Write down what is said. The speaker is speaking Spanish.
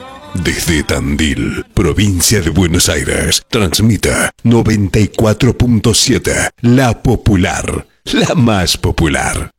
Desde Tandil, provincia de Buenos Aires, transmite 94.7, La Popular, la más popular.